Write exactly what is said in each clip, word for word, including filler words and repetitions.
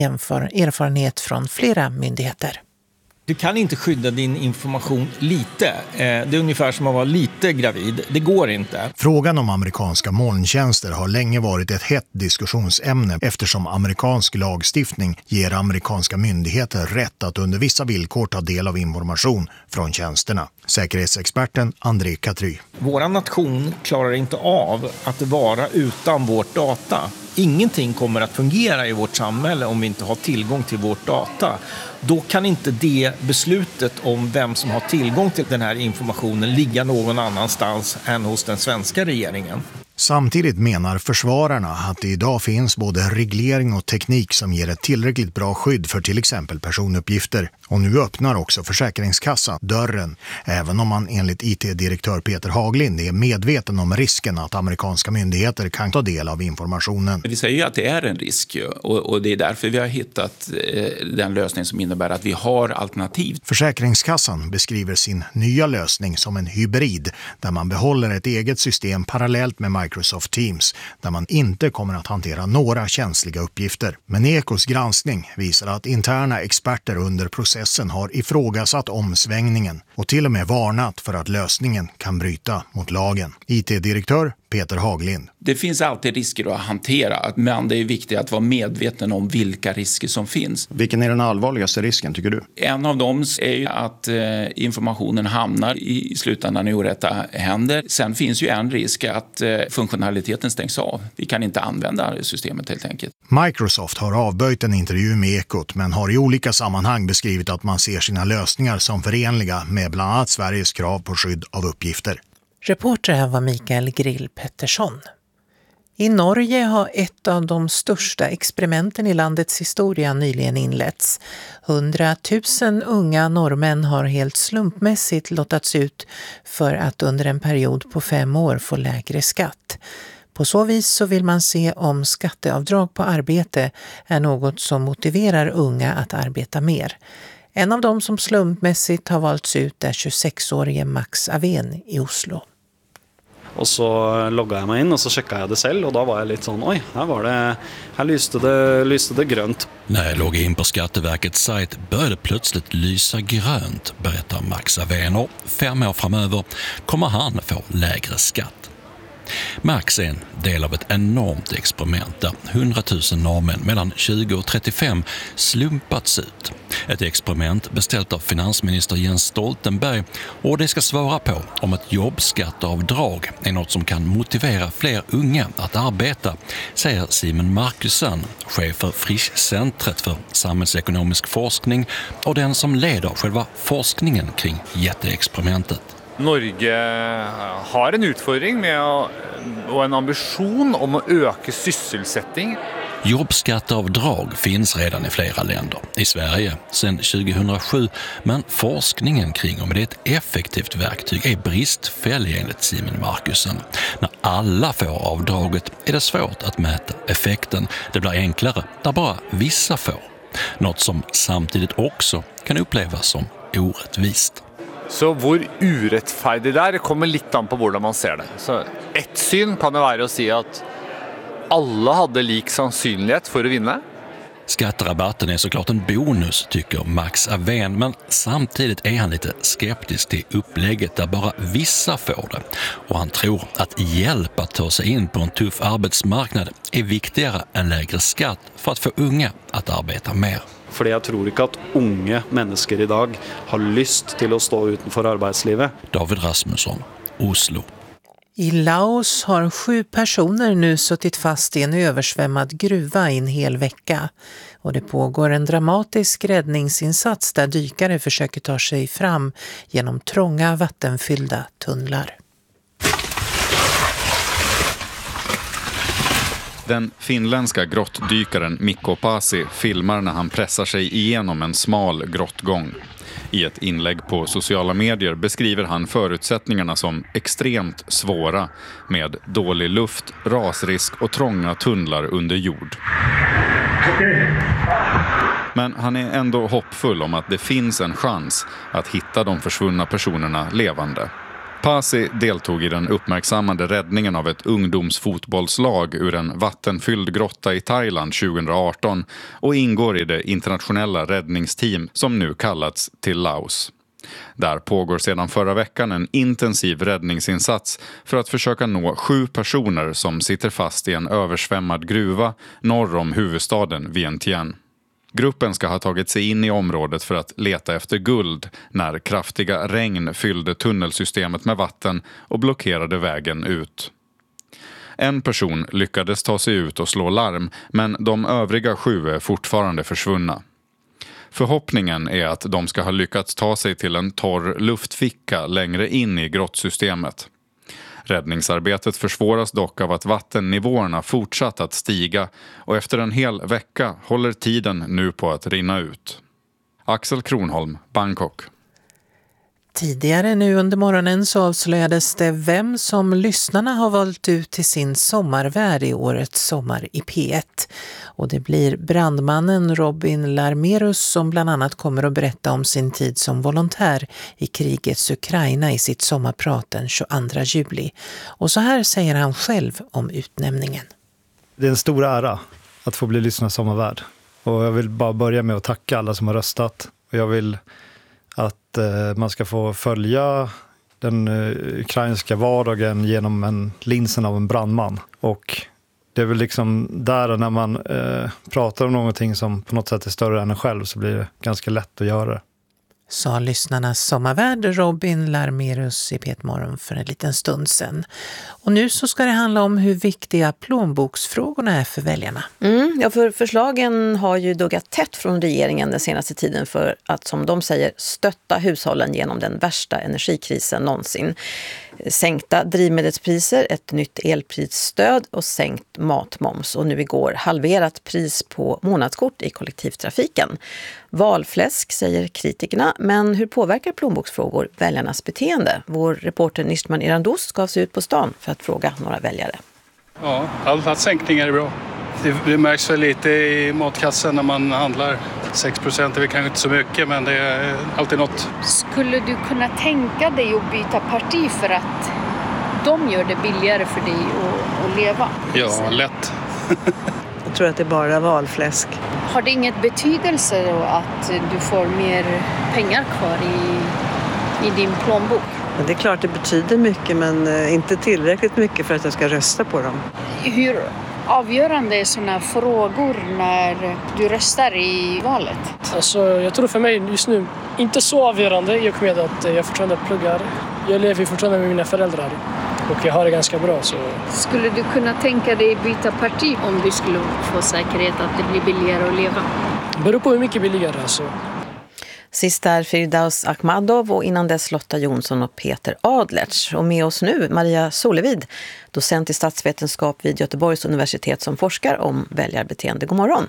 jämför erfarenhet från flera myndigheter. Du kan inte skydda din information lite. Det är ungefär som att vara lite gravid. Det går inte. Frågan om amerikanska molntjänster har länge varit ett hett diskussionsämne eftersom amerikansk lagstiftning ger amerikanska myndigheter rätt att under vissa villkor ta del av information från tjänsterna. Säkerhetsexperten André Katry. Vår nation klarar inte av att vara utan vårt data. Ingenting kommer att fungera i vårt samhälle om vi inte har tillgång till vårt data. Då kan inte det beslutet om vem som har tillgång till den här informationen ligga någon annanstans än hos den svenska regeringen. Samtidigt menar försvararna att det idag finns både reglering och teknik som ger ett tillräckligt bra skydd för till exempel personuppgifter. Och nu öppnar också Försäkringskassan dörren, även om man enligt I T-direktör Peter Haglind är medveten om risken att amerikanska myndigheter kan ta del av informationen. Vi säger ju att det är en risk och, och det är därför vi har hittat eh, den lösning som innebär att vi har alternativ. Försäkringskassan beskriver sin nya lösning som en hybrid där man behåller ett eget system parallellt med Microsoft Teams där man inte kommer att hantera några känsliga uppgifter. Men Ekos granskning visar att interna experter under processen har ifrågasatt omsvängningen och till och med varnat för att lösningen kan bryta mot lagen. I T-direktör Peter Haglind. Det finns alltid risker att hantera, men det är viktigt att vara medveten om vilka risker som finns. Vilken är den allvarligaste risken tycker du? En av dem är ju att eh, informationen hamnar i slutändan i orätta händer. Sen finns ju en risk att eh, funktionaliteten stängs av. Vi kan inte använda systemet helt enkelt. Microsoft har avböjt en intervju med Ekot men har i olika sammanhang beskrivit att man ser sina lösningar som förenliga med bland annat Sveriges krav på skydd av uppgifter. Reporter här var Mikael Grill Pettersson. I Norge har ett av de största experimenten i landets historia nyligen inletts. Hundratusen unga norrmän har helt slumpmässigt lottats ut för att under en period på fem år få lägre skatt. På så vis så vill man se om skatteavdrag på arbete är något som motiverar unga att arbeta mer. En av dem som slumpmässigt har valts ut är tjugosexårige Max Aven i Oslo. Och så loggade jag mig in och så checkade jag det själv och då var jag lite sån, oj, här var det, här lyste det, lyste det grönt. När jag loggar in på Skatteverkets sajt började plötsligt lysa grönt, berättar Max Aven. Fem år framöver kommer han få lägre skatt. Max är en del av ett enormt experiment där hundratusen norrmän mellan tjugo och trettiofem slumpats ut. Ett experiment beställt av finansminister Jens Stoltenberg och det ska svara på om ett jobbskatteavdrag är något som kan motivera fler unga att arbeta, säger Simon Markusen, chef för Frischcentret för samhällsekonomisk forskning och den som leder själva forskningen kring jätteexperimentet. Norge har en utfordring med och en ambition om att öka sysselsättning. Jobbskatteavdrag finns redan i flera länder. I Sverige sedan tjugohundrasju, men forskningen kring om det är ett effektivt verktyg är bristfällig enligt Simon Markusen. När alla får avdraget är det svårt att mäta effekten. Det blir enklare där bara vissa får. Något som samtidigt också kan upplevas som orättvist. Så hvor urättfärdigt där kommer lite an på hur man ser det. Så ett syn kan det vara att säga att alla hade lik sannsynlighet för att vinna. Skatterabatten är såklart en bonus, tycker Max Aven, men samtidigt är han lite skeptisk till upplägget där bara vissa får det. Och han tror att hjälp att ta sig in på en tuff arbetsmarknad är viktigare än lägre skatt för att få unga att arbeta mer. För jag tror inte att unga människor idag har lust till att stå utanför arbetslivet. David Rasmusson, Oslo. I Laos har sju personer nu suttit fast i en översvämmad gruva i en hel vecka. Och det pågår en dramatisk räddningsinsats där dykare försöker ta sig fram genom trånga vattenfyllda tunnlar. Den finländska grottdykaren Mikko Pasi filmar när han pressar sig igenom en smal grottgång. I ett inlägg på sociala medier beskriver han förutsättningarna som extremt svåra med dålig luft, rasrisk och trånga tunnlar under jord. Men han är ändå hoppfull om att det finns en chans att hitta de försvunna personerna levande. Pasi deltog i den uppmärksammade räddningen av ett ungdomsfotbollslag ur en vattenfylld grotta i Thailand tjugo arton och ingår i det internationella räddningsteam som nu kallats till Laos. Där pågår sedan förra veckan en intensiv räddningsinsats för att försöka nå sju personer som sitter fast i en översvämmad gruva norr om huvudstaden Vientiane. Gruppen ska ha tagit sig in i området för att leta efter guld när kraftiga regn fyllde tunnelsystemet med vatten och blockerade vägen ut. En person lyckades ta sig ut och slå larm, men de övriga sju är fortfarande försvunna. Förhoppningen är att de ska ha lyckats ta sig till en torr luftficka längre in i grottsystemet. Räddningsarbetet försvåras dock av att vattennivåerna fortsatt att stiga och efter en hel vecka håller tiden nu på att rinna ut. Axel Kronholm, Bangkok. Tidigare nu under morgonen så avslöjades det vem som lyssnarna har valt ut till sin sommarvärd i årets Sommar i P ett. Och det blir brandmannen Robin Larmerus som bland annat kommer att berätta om sin tid som volontär i krigets Ukraina i sitt sommarprat den tjugoandra juli. Och så här säger han själv om utnämningen. Det är en stor ära att få bli lyssnarnas sommarvärd. Och jag vill bara börja med att tacka alla som har röstat. Och jag vill att eh, man ska få följa den eh, ukrainska vardagen genom en linsen av en brandman. Och det är väl liksom där när man eh, pratar om någonting som på något sätt är större än en själv så blir det ganska lätt att göra det. Sa lyssnarnas sommarvärd Robin Larmerus i P ett Morgon för en liten stund sedan. Och nu så ska det handla om hur viktiga plånboksfrågorna är för väljarna. Mm, ja, för förslagen har ju duggat tätt från regeringen den senaste tiden för att, som de säger, stötta hushållen genom den värsta energikrisen någonsin. Sänkta drivmedelspriser, ett nytt elprisstöd och sänkt matmoms. Och nu igår halverat pris på månadskort i kollektivtrafiken. Valfläsk, säger kritikerna, men hur påverkar plånboksfrågor väljarnas beteende? Vår reporter Nistman Irandous gav sig ut på stan för att fråga några väljare. Ja, alla sänkningar är bra. Det, det märks väl lite i matkassen när man handlar. sex procent är väl kanske inte så mycket, men det är alltid något. Skulle du kunna tänka dig att byta parti för att de gör det billigare för dig att, att leva? Ja, lätt. Jag tror att det är bara valfläsk. Har det inget betydelse då att du får mer pengar kvar i, i din plånbok? Men det är klart det betyder mycket, men inte tillräckligt mycket för att jag ska rösta på dem. Hur avgörande är sådana frågor när du röstar i valet? Alltså, jag tror för mig just nu inte så avgörande i och med att jag fortfarande pluggar. Jag lever fortfarande med mina föräldrar och jag har det ganska bra. Så. Skulle du kunna tänka dig byta parti om du skulle få säkerhet att det blir billigare att leva? Det beror på hur mycket billigare alltså. Sist är Firdaus Akhmadov och innan dess Lotta Jonsson och Peter Adlerts. Och med oss nu Maria Solevid, docent i statsvetenskap vid Göteborgs universitet som forskar om väljarbeteende. God morgon.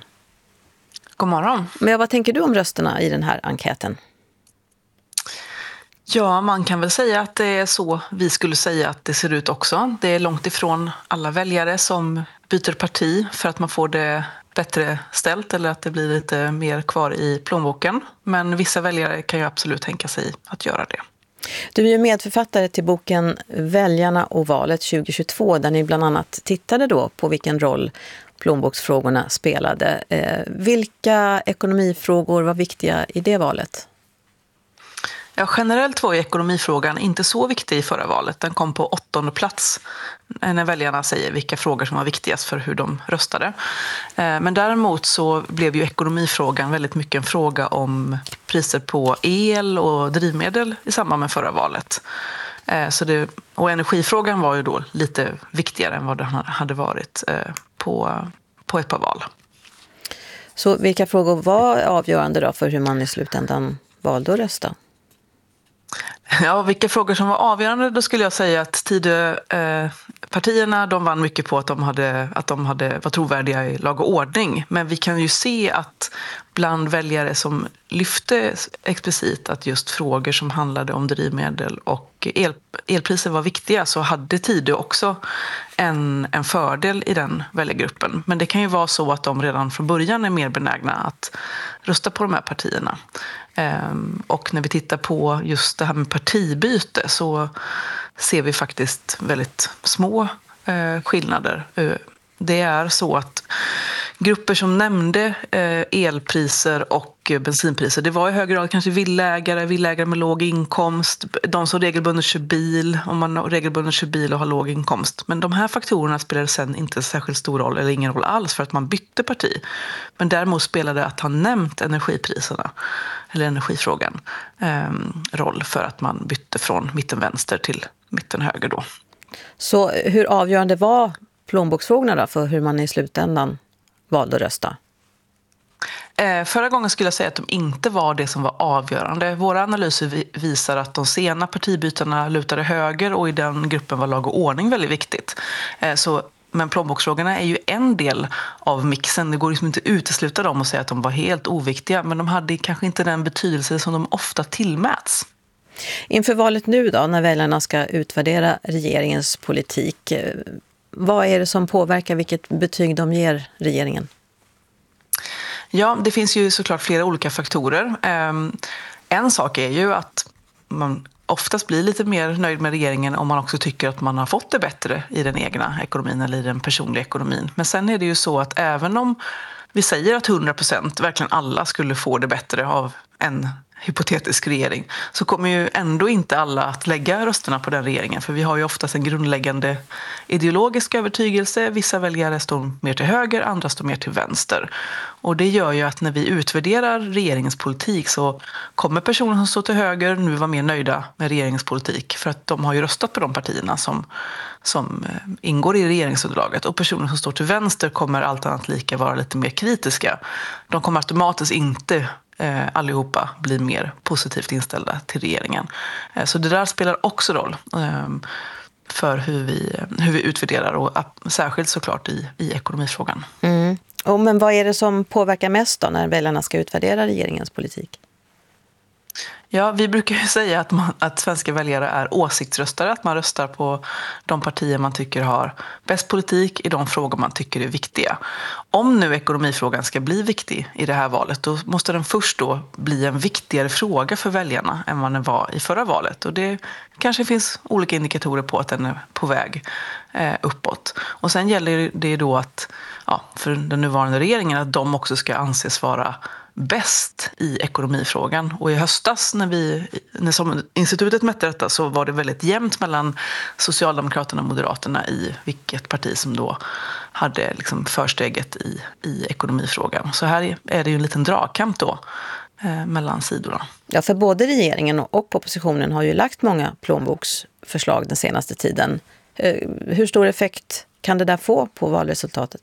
God morgon. Men vad tänker du om rösterna i den här enkäten? Ja, man kan väl säga att det är så vi skulle säga att det ser ut också. Det är långt ifrån alla väljare som byter parti för att man får det bättre ställt eller att det blir lite mer kvar i plånboken. Men vissa väljare kan ju absolut tänka sig att göra det. Du är ju medförfattare till boken Väljarna och valet tjugo tjugotvå där ni bland annat tittade då på vilken roll plånboksfrågorna spelade. Eh, vilka ekonomifrågor var viktiga i det valet? Ja, generellt var ju ekonomifrågan inte så viktig i förra valet. Den kom på åttonde plats när väljarna säger vilka frågor som var viktigast för hur de röstade. Men däremot så blev ju ekonomifrågan väldigt mycket en fråga om priser på el och drivmedel i samband med förra valet. Så det, och energifrågan var ju då lite viktigare än vad den hade varit på, på ett par val. Så vilka frågor var avgörande då för hur man i slutändan valde att rösta? Ja, vilka frågor som var avgörande, då skulle jag säga att Tidöpartierna, de vann mycket på att de, hade, att de hade, var trovärdiga i lag och ordning. Men vi kan ju se att bland väljare som lyfte explicit att just frågor som handlade om drivmedel och el, elpriser var viktiga, så hade Tidö också en, en fördel i den väljargruppen. Men det kan ju vara så att de redan från början är mer benägna att rösta på de här partierna. Och när vi tittar på just det här med partibyte så, ser vi faktiskt väldigt små eh, skillnader. Det är så att grupper som nämnde eh, elpriser och bensinpriser, det var i hög grad kanske villägare, villägare med låg inkomst, de som regelbundet kör bil, om man regelbundet kör bil och har låg inkomst. Men de här faktorerna spelade sen inte särskilt stor roll eller ingen roll alls för att man bytte parti. Men däremot spelade att ha nämnt energipriserna eller energifrågan eh, roll för att man bytte från mitten-vänster till mitten-höger då. Så hur avgörande var plånboksfrågorna då för hur man i slutändan valde att rösta? Eh, förra gången skulle jag säga att de inte var det som var avgörande. Våra analyser visar att de sena partibytarna lutade höger och i den gruppen var lag och ordning väldigt viktigt. Eh, så, men plånboksfrågorna är ju en del av mixen. Det går liksom inte att utesluta dem och säga att de var helt oviktiga, men de hade kanske inte den betydelse som de ofta tillmäts. Inför valet nu då, när väljarna ska utvärdera regeringens politik, vad är det som påverkar vilket betyg de ger regeringen? Ja, det finns ju såklart flera olika faktorer. En sak är ju att man oftast blir lite mer nöjd med regeringen om man också tycker att man har fått det bättre i den egna ekonomin eller i den personliga ekonomin. Men sen är det ju så att även om vi säger att hundra procent, verkligen alla, skulle få det bättre av en hypotetisk regering, så kommer ju ändå inte alla att lägga rösterna på den regeringen. För vi har ju oftast en grundläggande ideologisk övertygelse. Vissa väljare står mer till höger, andra står mer till vänster. Och det gör ju att när vi utvärderar regeringens politik så kommer personer som står till höger nu vara mer nöjda med regeringens politik. För att de har ju röstat på de partierna som, som ingår i regeringsunderlaget. Och personer som står till vänster kommer allt annat lika vara lite mer kritiska. De kommer automatiskt inte Eh, allihopa blir mer positivt inställda till regeringen. Eh, så det där spelar också roll eh, för hur vi, hur vi utvärderar och uh, särskilt såklart i, i ekonomifrågan. Mm. Och, men vad är det som påverkar mest då när väljarna ska utvärdera regeringens politik? Ja, vi brukar ju säga att, man, att svenska väljare är åsiktsröstare, att man röstar på de partier man tycker har bäst politik i de frågor man tycker är viktiga. Om nu ekonomifrågan ska bli viktig i det här valet, då måste den först då bli en viktigare fråga för väljarna än vad den var i förra valet. Och det kanske finns olika indikatorer på att den är på väg eh, uppåt. Och sen gäller det då att, ja, för den nuvarande regeringen, att de också ska anses vara bäst i ekonomifrågan. Och i höstas när vi när som institutet mätte detta så var det väldigt jämnt mellan Socialdemokraterna och Moderaterna i vilket parti som då hade liksom försteget i, i ekonomifrågan. Så här är det ju en liten dragkamp då eh, mellan sidorna. Ja, för både regeringen och oppositionen har ju lagt många plånboksförslag den senaste tiden. Eh, hur stor effekt kan det där få på valresultatet?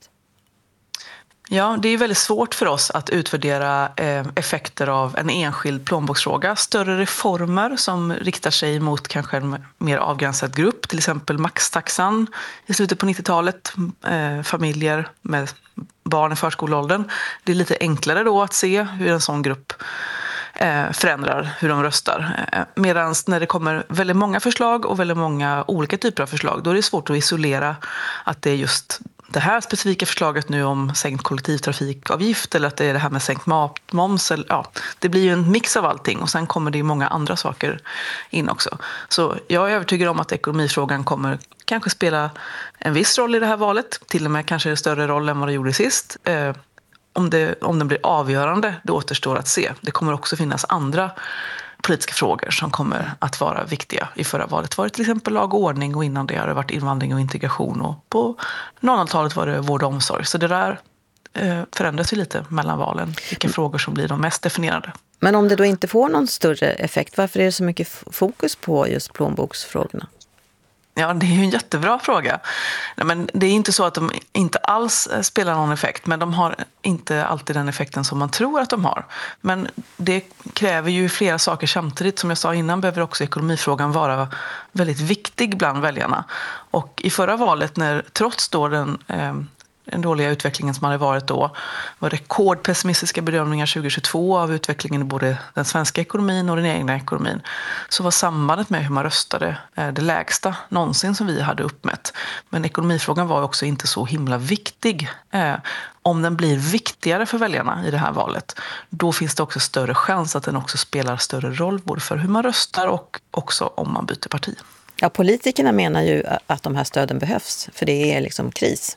Ja, det är väldigt svårt för oss att utvärdera eh, effekter av en enskild plånboksfråga. Större reformer som riktar sig mot kanske en mer avgränsad grupp, till exempel maxtaxan i slutet på nittiotalet, eh, familjer med barn i förskoleåldern. Det är lite enklare då att se hur en sån grupp eh, förändrar hur de röstar. Eh, Medan när det kommer väldigt många förslag och väldigt många olika typer av förslag, då är det svårt att isolera att det är just det här specifika förslaget nu om sänkt kollektivtrafikavgift eller att det är det här med sänkt matmoms. Eller, ja, det blir ju en mix av allting och sen kommer det ju många andra saker in också. Så jag är övertygad om att ekonomifrågan kommer kanske spela en viss roll i det här valet. Till och med kanske en större roll än vad det gjorde sist. Eh, om, det, om den blir avgörande, det återstår att se. Det kommer också finnas andra politiska frågor som kommer att vara viktiga. I förra valet var det till exempel lag och ordning och innan det har det varit invandring och integration och på nolltalet var det vård och omsorg. Så det där eh, förändras ju lite mellan valen, vilka frågor som blir de mest definierade. Men om det då inte får någon större effekt, varför är det så mycket fokus på just plånboksfrågorna? Ja, det är ju en jättebra fråga. Nej, men det är inte så att de inte alls spelar någon effekt, men de har inte alltid den effekten som man tror att de har. Men det kräver ju flera saker samtidigt. Som jag sa innan behöver också ekonomifrågan vara väldigt viktig bland väljarna. Och i förra valet, när trots då den eh, den dåliga utvecklingen som hade varit då, var rekordpessimistiska bedömningar tjugohundratjugotvå av utvecklingen i både den svenska ekonomin och den egna ekonomin, så var sambandet med hur man röstade det lägsta någonsin som vi hade uppmätt. Men ekonomifrågan var också inte så himla viktig. Om den blir viktigare för väljarna i det här valet, då finns det också större chans att den också spelar större roll både för hur man röstar och också om man byter parti. Ja, politikerna menar ju att de här stöden behövs, för det är liksom kris.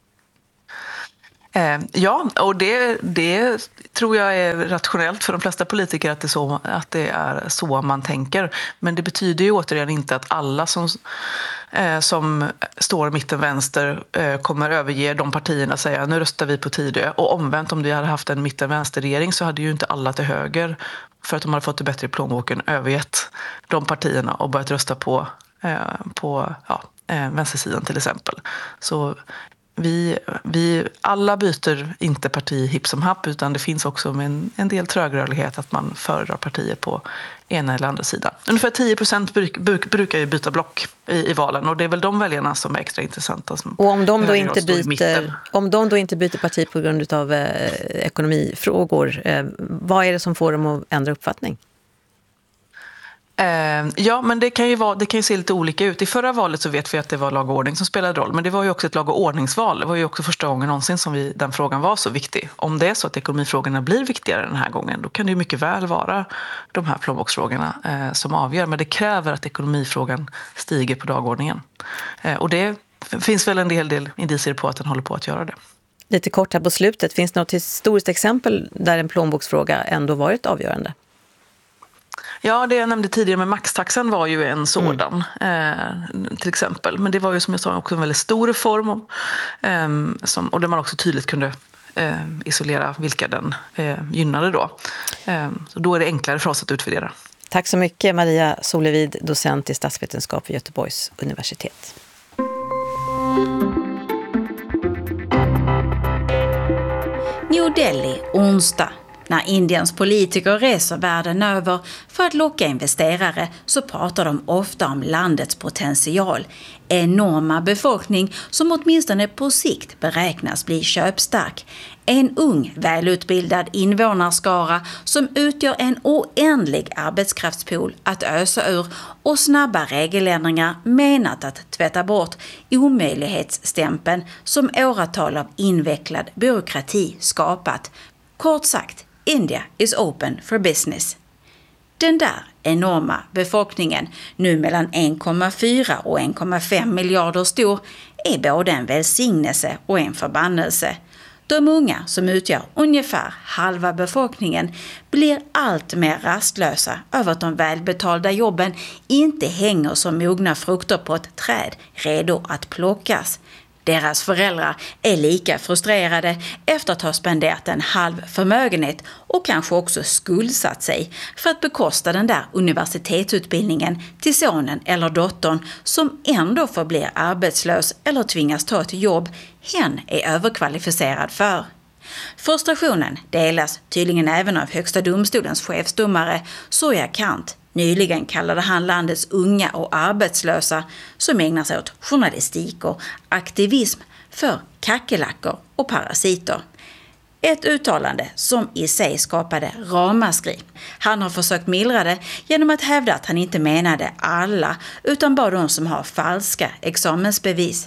Ja, och det, det tror jag är rationellt för de flesta politiker att det, är så, att det är så man tänker. Men det betyder ju återigen inte att alla som, eh, som står mitten vänster eh, kommer överge de partierna och säga nu röstar vi på Tidö. Och omvänt, om vi hade haft en mitten vänsterregering så hade ju inte alla till höger, för att de hade fått det bättre i plånboken, övergett de partierna och börjat rösta på, eh, på ja, eh, vänstersidan till exempel. Så Vi, vi alla byter inte parti hipp som happ, utan det finns också en, en del trögrörlighet att man föredrar partier på ena eller andra sidan. Ungefär tio procent bruk, bruk, brukar ju byta block i, i valen, och det är väl de väljarna som är extra intressanta. Som och om de, då inte byter, om de då inte byter parti på grund av eh, ekonomifrågor, eh, vad är det som får dem att ändra uppfattning? Ja, men det kan ju vara, det kan ju se lite olika ut. I förra valet så vet vi att det var lag och ordning som spelade roll, men det var ju också ett lag och ordningsval. Det var ju också första gången någonsin som vi, den frågan var så viktig. Om det är så att ekonomifrågorna blir viktigare den här gången, då kan det ju mycket väl vara de här plånboksfrågorna eh, som avgör. Men det kräver att ekonomifrågan stiger på dagordningen. Eh, och det finns väl en hel del indicier på att den håller på att göra det. Lite kort här på slutet, finns det något historiskt exempel där en plånboksfråga ändå varit avgörande? Ja, det jag nämnde tidigare med maxtaxan var ju en sådan, mm. eh, till exempel. Men det var ju som jag sa också en väldigt stor reform, och, eh, som, och där man också tydligt kunde eh, isolera vilka den eh, gynnade då. Eh, så då är det enklare för oss att utvärdera. Tack så mycket, Maria Solevid, docent i statsvetenskap vid Göteborgs universitet. New Delhi, onsdag. När Indiens politiker reser världen över för att locka investerare så pratar de ofta om landets potential. Enorma befolkning som åtminstone på sikt beräknas bli köpstark. En ung, välutbildad invånarskara som utgör en oändlig arbetskraftspool att ösa ur, och snabba regeländringar menat att tvätta bort omöjlighetsstämpeln som åratal av invecklad byråkrati skapat. Kort sagt, India is open for business. Den där enorma befolkningen, nu mellan en komma fyra och en komma fem miljarder stor, är både en välsignelse och en förbannelse. De unga, som utgör ungefär halva befolkningen, blir allt mer rastlösa över att de välbetalda jobben inte hänger som mogna frukter på ett träd, redo att plockas. Deras föräldrar är lika frustrerade efter att ha spenderat en halv förmögenhet och kanske också skuldsatt sig för att bekosta den där universitetsutbildningen till sonen eller dottern som ändå förblir arbetslös eller tvingas ta ett jobb hen är överkvalificerad för. Frustrationen delas tydligen även av Högsta domstolens chefsdomare Surya Kant. Nyligen kallade han landets unga och arbetslösa som ägnar sig åt journalistik och aktivism för kackelackor och parasiter. Ett uttalande som i sig skapade ramaskri. Han har försökt mildra det genom att hävda att han inte menade alla utan bara de som har falska examensbevis.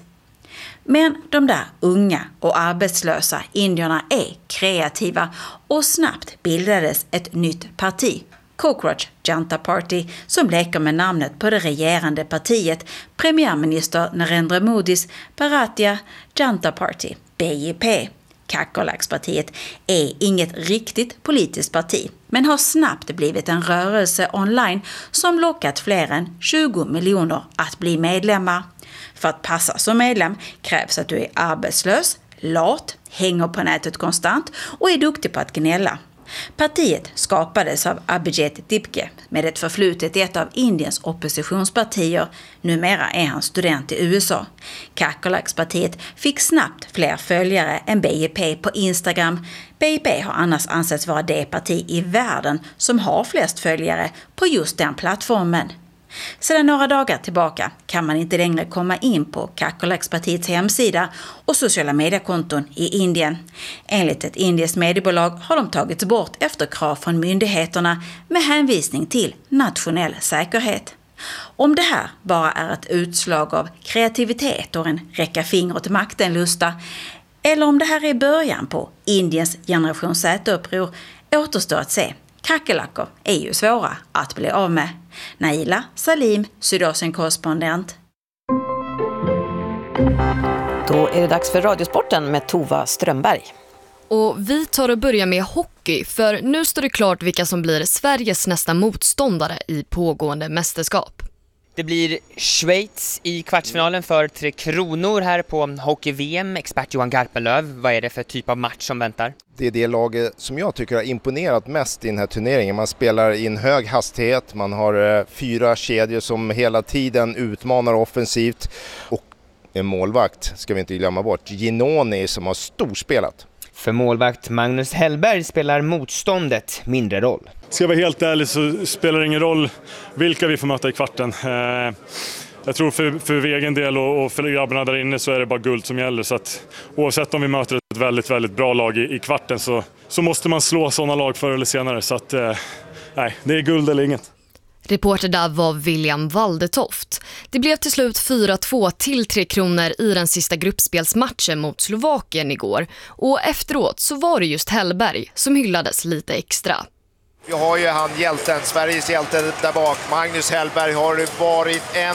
Men de där unga och arbetslösa indierna är kreativa och snabbt bildades ett nytt parti. Cockroach Janta Party, som leker med namnet på det regerande partiet, premiärminister Narendra Modis Bharatiya Janta Party, B J P. Kackerlackspartiet är inget riktigt politiskt parti, men har snabbt blivit en rörelse online som lockat fler än tjugo miljoner att bli medlemmar. För att passa som medlem krävs att du är arbetslös, lat, hänger på nätet konstant och är duktig på att gnälla. Partiet skapades av Abhijit Dipke med ett förflutet i ett av Indiens oppositionspartier. Numera är han student i U S A. Kackerlackspartiet fick snabbt fler följare än B J P på Instagram. B J P har annars ansetts vara det parti i världen som har flest följare på just den plattformen. Sedan några dagar tillbaka kan man inte längre komma in på Kackerlackspartiets hemsida och sociala mediekonton i Indien. Enligt ett indiskt mediebolag har de tagits bort efter krav från myndigheterna med hänvisning till nationell säkerhet. Om det här bara är ett utslag av kreativitet och en räcka finger åt makten-lusta, eller om det här är början på Indiens generation Z-uppror, återstår att se. Kackerlackor är ju svåra att bli av med. Naila Salim, Sydöstern-korrespondent. Då är det dags för Radiosporten med Tova Strömberg. Och vi tar och börjar med hockey, för nu står det klart vilka som blir Sveriges nästa motståndare i pågående mästerskap. Det blir Schweiz i kvartsfinalen för Tre Kronor här på Hockey-V M. Expert Johan Garpenlöv, vad är det för typ av match som väntar? Det är det laget som jag tycker har imponerat mest i den här turneringen. Man spelar i en hög hastighet, man har fyra kedjor som hela tiden utmanar offensivt och en målvakt, ska vi inte glömma bort, Ginoni, som har storspelat. För målvakt Magnus Hellberg spelar motståndet mindre roll. Ska jag vara helt ärlig så spelar det ingen roll vilka vi får möta i kvarten. Eh, jag tror för, för egen del och, och för grabbarna där inne så är det bara guld som gäller. Så att oavsett om vi möter ett väldigt, väldigt bra lag i, i kvarten så, så måste man slå sådana lag förr eller senare. Så att, eh, nej, det är guld eller inget. Reporter där var William Waldetoft. Det blev till slut fyra två till Tre Kronor i den sista gruppspelsmatchen mot Slovakien igår. Och efteråt så var det just Hellberg som hyllades lite extra. Vi har ju han hjälten, Sveriges hjälte där bak. Magnus Hellberg har varit en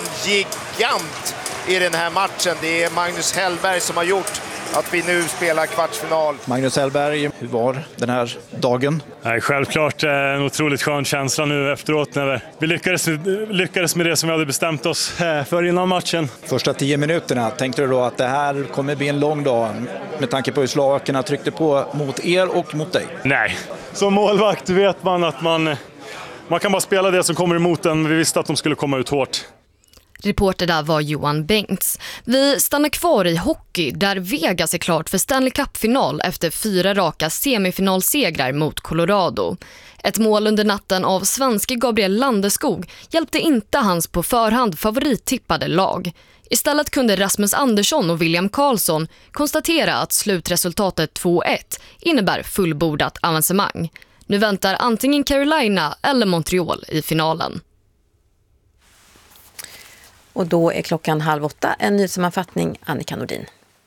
gigant i den här matchen. Det är Magnus Hellberg som har gjort att vi nu spelar kvartsfinal. Magnus Hellberg, hur var den här dagen? Nej, självklart en otroligt skön känsla nu efteråt när vi lyckades, lyckades med det som vi hade bestämt oss för innan matchen. Första tio minuterna, tänkte du då att det här kommer bli en lång dag med tanke på hur slovakerna tryckte på mot er och mot dig? Nej, som målvakt vet man att man, man kan bara spela det som kommer emot en. Vi visste att de skulle komma ut hårt. Reporter där var Johan Bengts. Vi stannar kvar i hockey där Vegas är klart för Stanley Cup-final efter fyra raka semifinalsegrar mot Colorado. Ett mål under natten av svenske Gabriel Landeskog hjälpte inte hans på förhand favorittippade lag. Istället kunde Rasmus Andersson och William Karlsson konstatera att slutresultatet två ett innebär fullbordat avancemang. Nu väntar antingen Carolina eller Montreal i finalen. Och då är klockan halv åtta, en nyhetssammanfattning, Annika Nordin.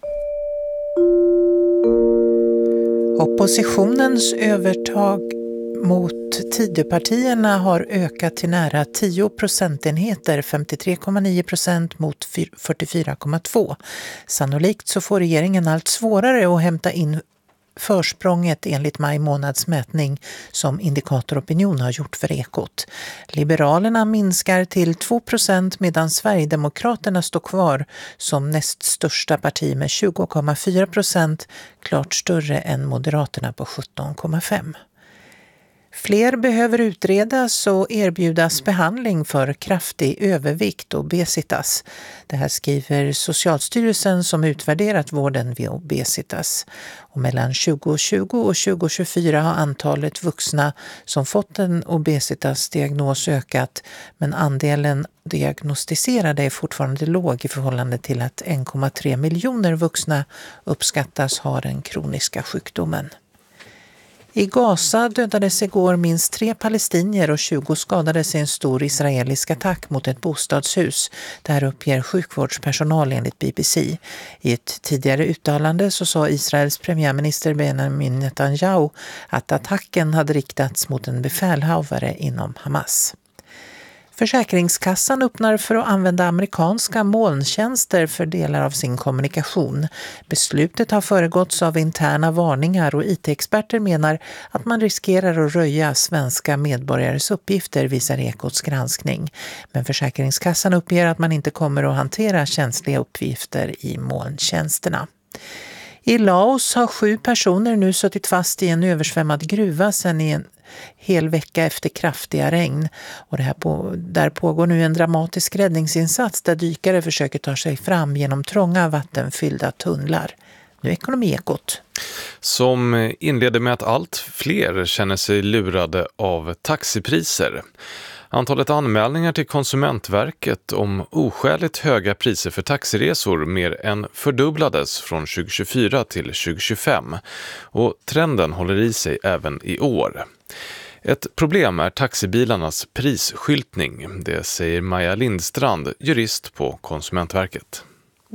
Oppositionens övertag mot Tidöpartierna har ökat till nära tio procentenheter, femtiotre komma nio procent mot fyrtiofyra komma två. Sannolikt så får regeringen allt svårare att hämta in försprånget enligt maj månads mätning som Indikator Opinion har gjort för Ekot. Liberalerna minskar till två procent medan Sverigedemokraterna står kvar som näst största parti med tjugo komma fyra procent, klart större än Moderaterna på sjutton komma fem. Fler behöver utredas och erbjudas behandling för kraftig övervikt och obesitas. Det här skriver Socialstyrelsen som utvärderat vården vid obesitas. Och mellan tjugo tjugo och tjugo tjugofyra har antalet vuxna som fått en obesitasdiagnos ökat, men andelen diagnostiserade är fortfarande låg i förhållande till att en komma tre miljoner vuxna uppskattas ha den kroniska sjukdomen. I Gaza dödades igår minst tre palestinier och tjugo skadades i en stor israelisk attack mot ett bostadshus. Det här uppger sjukvårdspersonal enligt B B C. I ett tidigare uttalande så sa Israels premiärminister Benjamin Netanyahu att attacken hade riktats mot en befälhavare inom Hamas. Försäkringskassan öppnar för att använda amerikanska molntjänster för delar av sin kommunikation. Beslutet har föregåtts av interna varningar och I T-experter menar att man riskerar att röja svenska medborgares uppgifter, visar Ekots granskning. Men Försäkringskassan uppger att man inte kommer att hantera känsliga uppgifter i molntjänsterna. I Laos har sju personer nu suttit fast i en översvämmad gruva sedan i en hel vecka efter kraftiga regn. Och det här på, där pågår nu en dramatisk räddningsinsats där dykare försöker ta sig fram genom trånga vattenfyllda tunnlar. Nu Ekonomiekot. Som inleder med att allt fler känner sig lurade av taxipriser. Antalet anmälningar till Konsumentverket om oskäligt höga priser för taxiresor mer än fördubblades från tjugo tjugofyra till tjugo tjugofem och trenden håller i sig även i år. Ett problem är taxibilarnas prisskyltning, det säger Maja Lindstrand, jurist på Konsumentverket.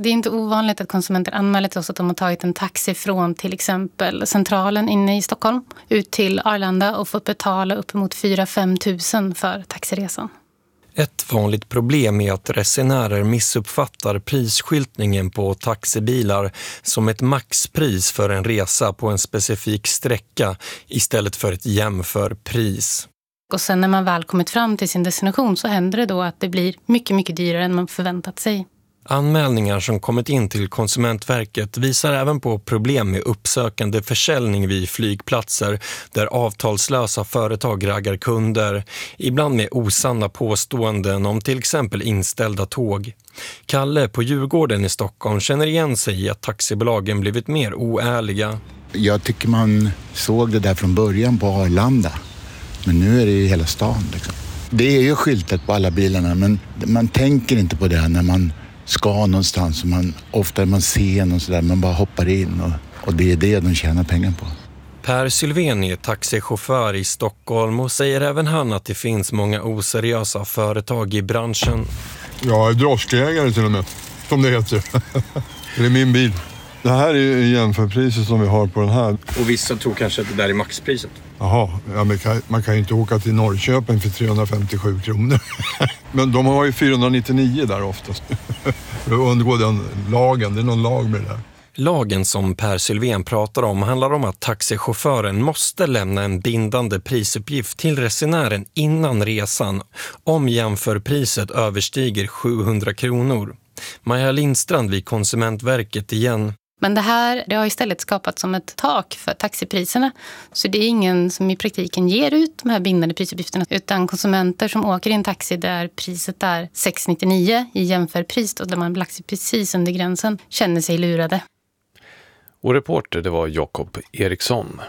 Det är inte ovanligt att konsumenter anmäler till oss att de har tagit en taxi från till exempel centralen inne i Stockholm ut till Arlanda och fått betala uppemot fyra till fem tusen för taxiresan. Ett vanligt problem är att resenärer missuppfattar prisskyltningen på taxibilar som ett maxpris för en resa på en specifik sträcka istället för ett jämförpris. Och sen när man väl kommit fram till sin destination så händer det då att det blir mycket, mycket dyrare än man förväntat sig. Anmälningar som kommit in till Konsumentverket visar även på problem med uppsökande försäljning vid flygplatser där avtalslösa företag raggar kunder, ibland med osanna påståenden om till exempel inställda tåg. Kalle på Djurgården i Stockholm känner igen sig i att taxibolagen blivit mer oärliga. Jag tycker man såg det där från början på Arlanda, men nu är det ju hela stan liksom. Det är ju skyltat på alla bilarna, men man tänker inte på det när man ska någonstans och man, ofta är man sen och sådär, man bara hoppar in och, och det är det de tjänar pengar på. Per Sylvén är taxichaufför i Stockholm och säger även han att det finns många oseriösa företag i branschen. Jag är droskägare till och med, som det heter. Det är min bil. Det här är jämförpriset som vi har på den här. Och vissa tror kanske att det där är maxpriset. Jaha, ja, men man kan ju inte åka till Norrköping för trehundrafemtiosju kronor. Men de har ju fyrahundranittionio där oftast. För att undgå den lagen, det är någon lag med det där. Lagen som Per Sylvén pratar om handlar om att taxichauffören måste lämna en bindande prisuppgift till resenären innan resan om jämförpriset överstiger sjuhundra kronor. Maja Lindstrand vid Konsumentverket igen. Men det här det har istället skapat som ett tak för taxipriserna. Så det är ingen som i praktiken ger ut de här bindande prisuppgifterna. Utan konsumenter som åker i en taxi där priset är sex nittionio i jämförpris och där man lagt sig precis under gränsen känner sig lurade. Och reporter det var Jakob Eriksson.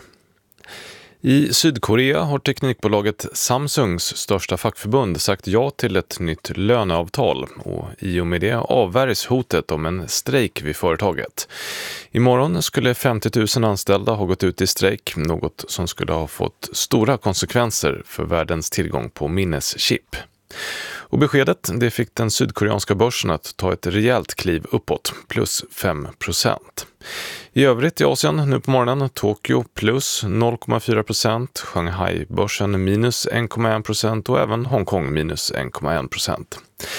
I Sydkorea har teknikbolaget Samsungs största fackförbund sagt ja till ett nytt löneavtal och i och med det avvärjs hotet om en strejk vid företaget. Imorgon skulle femtio tusen anställda ha gått ut i strejk, något som skulle ha fått stora konsekvenser för världens tillgång på minneschip. Och beskedet det fick den sydkoreanska börsen att ta ett rejält kliv uppåt, plus fem procent. I övrigt i Asien nu på morgonen, Tokyo plus noll komma fyra procent, Shanghai-börsen minus en komma en procent och även Hongkong minus en komma en procent.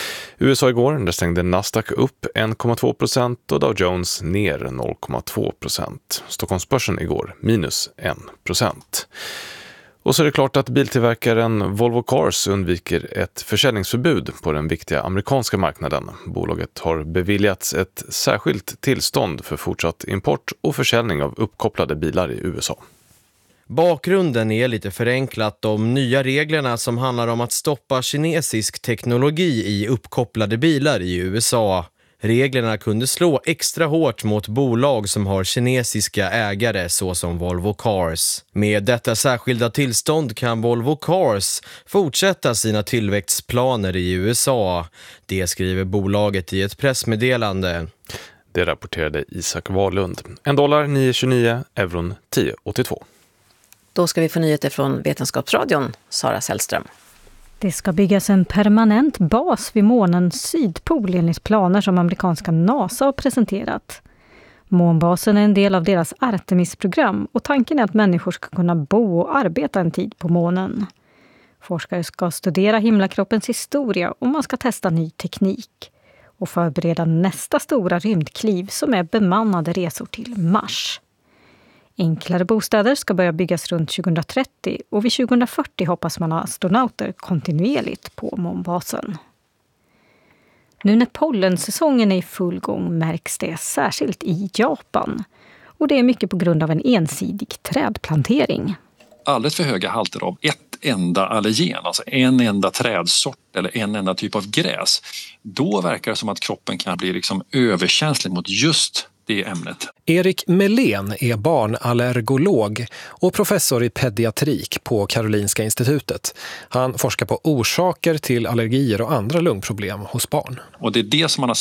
U S A igår där stängde Nasdaq upp en komma två procent och Dow Jones ner noll komma två procent. Stockholmsbörsen igår minus en procent. Och så är det klart att biltillverkaren Volvo Cars undviker ett försäljningsförbud på den viktiga amerikanska marknaden. Bolaget har beviljats ett särskilt tillstånd för fortsatt import och försäljning av uppkopplade bilar i U S A. Bakgrunden är lite förenklat de nya reglerna som handlar om att stoppa kinesisk teknologi i uppkopplade bilar i U S A. Reglerna kunde slå extra hårt mot bolag som har kinesiska ägare såsom Volvo Cars. Med detta särskilda tillstånd kan Volvo Cars fortsätta sina tillväxtplaner i U S A. Det skriver bolaget i ett pressmeddelande. Det rapporterade Isak Wahlund. En dollar nio tjugonio, euron tio åttiotvå. Då ska vi få nyheter från Vetenskapsradion, Sara Sällström. Det ska byggas en permanent bas vid månens sydpol enligt planer som amerikanska NASA har presenterat. Månbasen är en del av deras Artemis-program och tanken är att människor ska kunna bo och arbeta en tid på månen. Forskare ska studera himlakroppens historia och man ska testa ny teknik och förbereda nästa stora rymdkliv som är bemannade resor till Mars. Enklare bostäder ska börja byggas runt tjugohundratrettio och vid tjugohundrafyrtio hoppas man ha astronauter kontinuerligt på månbasen. Nu när pollensäsongen är i full gång märks det särskilt i Japan. Och det är mycket på grund av en ensidig trädplantering. Alldeles för höga halter av ett enda allergen, alltså en enda trädsort eller en enda typ av gräs. Då verkar det som att kroppen kan bli liksom överkänslig mot just det ämnet. Erik Melén är barnallergolog och professor i pediatrik på Karolinska institutet. Han forskar på orsaker till allergier och andra lungproblem hos barn. Och det är det som man har sett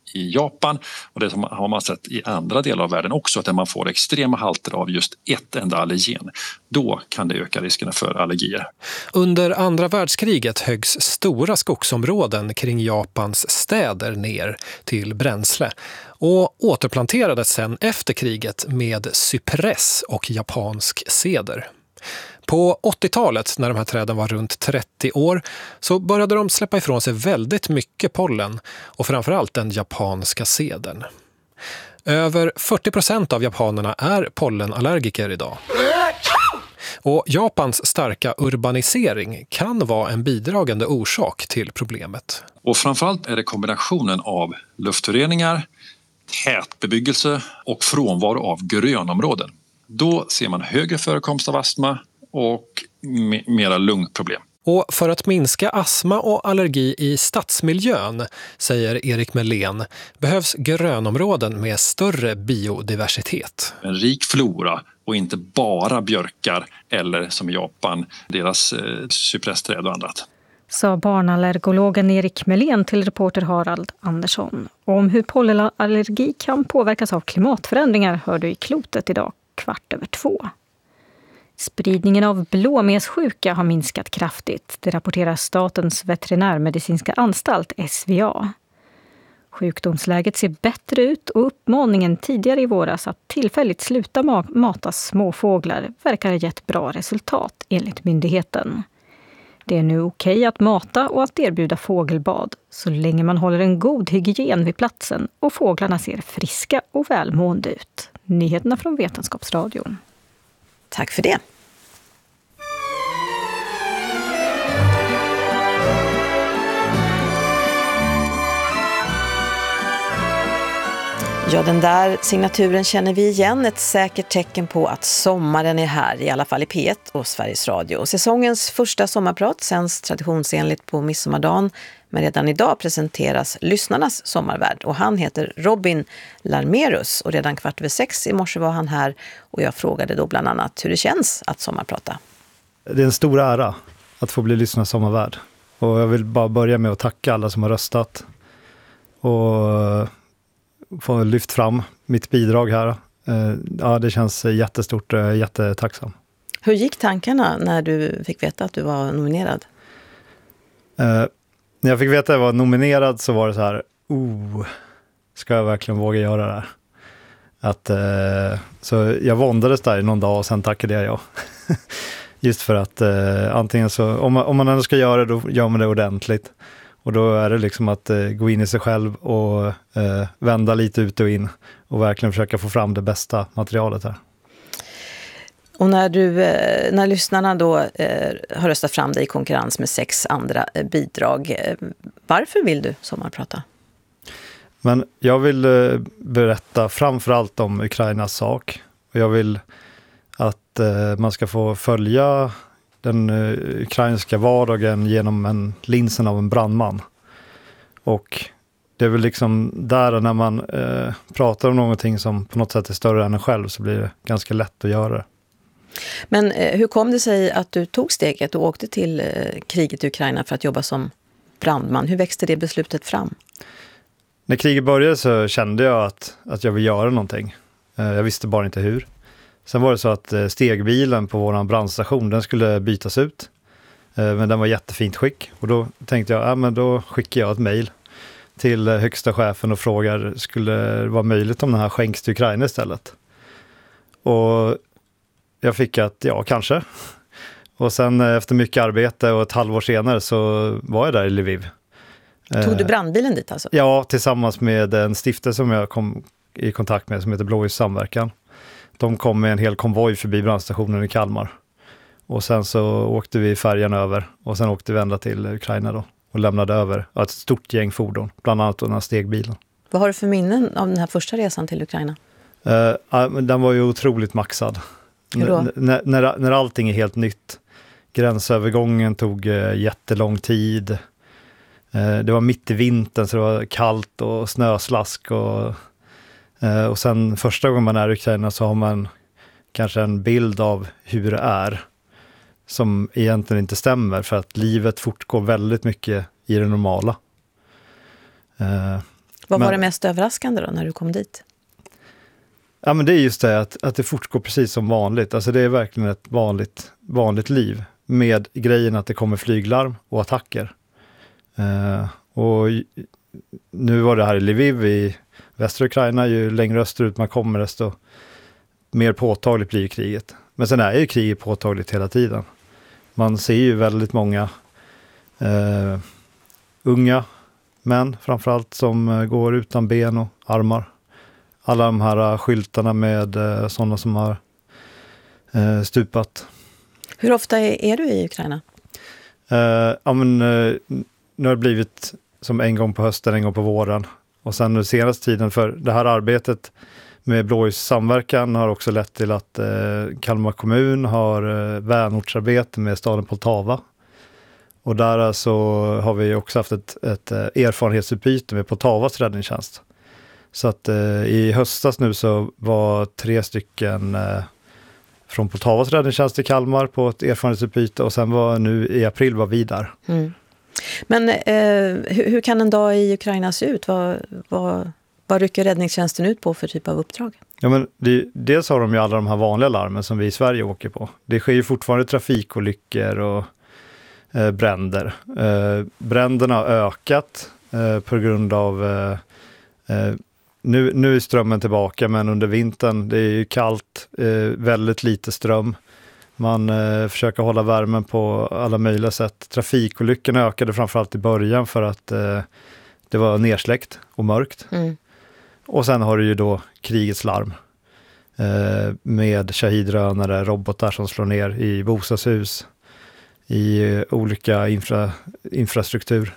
i Japan, och det har man sett i andra delar av världen också, att när man får extrema halter av just ett enda allergen, då kan det öka riskerna för allergier. Under andra världskriget höggs stora skogsområden kring Japans städer ner till bränsle och återplanterades sedan efter kriget med cypress och japansk ceder. På åttiotalet, när de här träden var runt trettio år, så började de släppa ifrån sig väldigt mycket pollen och framförallt den japanska cedern. Över fyrtio procent av japanerna är pollenallergiker idag. Och Japans starka urbanisering kan vara en bidragande orsak till problemet. Och framförallt är det kombinationen av luftföroreningar, tätbebyggelse och frånvaro av grönområden. Då ser man högre förekomst av astma och mera lungproblem. Och för att minska astma och allergi i stadsmiljön, säger Erik Melén, behövs grönområden med större biodiversitet. En rik flora och inte bara björkar eller som i Japan, deras eh, cypressträd och annat. Sa barnallergologen Erik Melén till reporter Harald Andersson. Om hur pollenallergi kan påverkas av klimatförändringar hör du i Klotet idag kvart över två. Spridningen av blåmessjuka har minskat kraftigt. Det rapporterar Statens veterinärmedicinska anstalt S V A. Sjukdomsläget ser bättre ut och uppmaningen tidigare i våras att tillfälligt sluta mata småfåglar verkar ha gett bra resultat enligt myndigheten. Det är nu okej att mata och att erbjuda fågelbad så länge man håller en god hygien vid platsen och fåglarna ser friska och välmående ut. Nyheterna från Vetenskapsradion. Tack för det. Ja, den där signaturen känner vi igen. Ett säkert tecken på att sommaren är här, i alla fall i P ett och Sveriges Radio. Säsongens första sommarprat sänds traditionsenligt på midsommardagen. Men redan idag presenteras lyssnarnas sommarvärd. Och han heter Robin Larmerus. Och redan kvart över sex i morse var han här. Och jag frågade då bland annat hur det känns att sommarprata. Det är en stor ära att få bli lyssnarnas sommarvärd. Och jag vill bara börja med att tacka alla som har röstat. Och få lyft fram mitt bidrag här. Ja, det känns jättestort och jag är jättetacksam. Hur gick tankarna när du fick veta att du var nominerad? Eh, när jag fick veta att jag var nominerad så var det så här, oh, ska jag verkligen våga göra det här? Att, eh, så jag våndades där i någon dag och sen tackade jag ja. Just för att eh, antingen så, om man, om man ändå ska göra det, då gör man det ordentligt. Och då är det liksom att eh, gå in i sig själv och eh, vända lite ut och in och verkligen försöka få fram det bästa materialet här. Och när, du, eh, när lyssnarna då eh, har röstat fram dig i konkurrens med sex andra eh, bidrag, eh, varför vill du sommarprata? Men jag vill eh, berätta framförallt om Ukrainas sak. Och jag vill att eh, man ska få följa den uh, ukrainska vardagen genom en linsen av en brandman. Och det är väl liksom där när man uh, pratar om någonting som på något sätt är större än en själv så blir det ganska lätt att göra det. Men uh, hur kom det sig att du tog steget och åkte till uh, kriget i Ukraina för att jobba som brandman? Hur växte det beslutet fram? När kriget började så kände jag att, att jag vill göra någonting. Uh, jag visste bara inte hur. Sen var det så att stegbilen på vår brandstation, den skulle bytas ut. Men den var jättefint skick. Och då tänkte jag, ja men då skickar jag ett mejl till högsta chefen och frågar, skulle det vara möjligt om den här skänks till Ukraina istället? Och jag fick att, ja kanske. Och sen efter mycket arbete och ett halvår senare så var jag där i Lviv. Tog du brandbilen dit alltså? Ja, tillsammans med en stiftelse som jag kom i kontakt med som heter Blåljus samverkan. De kom med en hel konvoj förbi brandstationen i Kalmar. Och sen så åkte vi färjan över. Och sen åkte vi ända till Ukraina då. Och lämnade över ett stort gäng fordon. Bland annat den här stegbilen. Vad har du för minnen av den här första resan till Ukraina? Uh, den var ju otroligt maxad. Hur då? N- när, när, när allting är helt nytt. Gränsövergången tog uh, jättelång tid. Uh, det var mitt i vintern så det var kallt och snöslask och... Och sen första gången man är i Ukraina så har man kanske en bild av hur det är som egentligen inte stämmer för att livet fortgår väldigt mycket i det normala. Vad var Men- det mest överraskande då när du kom dit? Ja, men det är just det att, att det fortgår precis som vanligt. Alltså det är verkligen ett vanligt, vanligt liv med grejen att det kommer flyglarm och attacker. Eh, och j- nu var det här i Lviv i västra Ukraina. Ju längre österut man kommer desto mer påtagligt blir kriget. Men sen är ju kriget påtagligt hela tiden. Man ser ju väldigt många eh, unga män framförallt som eh, går utan ben och armar. Alla de här skyltarna med eh, sådana som har eh, stupat. Hur ofta är, är du i Ukraina? Eh, ja, men, eh, nu har det blivit som en gång på hösten, en gång på våren. Och sen den senaste tiden, för det här arbetet med blåljus samverkan har också lett till att eh, Kalmar kommun har eh, vänortsarbete med staden Poltava. Och där så har vi också haft ett, ett eh, erfarenhetsutbyte med Poltavas räddningstjänst. Så att eh, i höstas nu så var tre stycken eh, från Poltavas räddningstjänst i Kalmar på ett erfarenhetsutbyte och sen var nu i april var vi där. Mm. Men eh, hur, hur kan en dag i Ukraina se ut? Vad, vad, vad rycker räddningstjänsten ut på för typ av uppdrag? Ja, men det, dels har de ju alla de här vanliga larmen som vi i Sverige åker på. Det sker ju fortfarande trafikolyckor och eh, bränder. Eh, bränderna har ökat eh, på grund av eh, eh, nu, nu är strömmen tillbaka, men under vintern det är ju kallt, eh, väldigt lite ström. Man eh, försöker hålla värmen på alla möjliga sätt. Trafikolyckorna ökade framförallt i början för att eh, det var nersläckt och mörkt. Mm. Och sen har du ju då krigets larm eh, med shahidrönare, robotar som slår ner i bostadshus, i eh, olika infra, infrastruktur.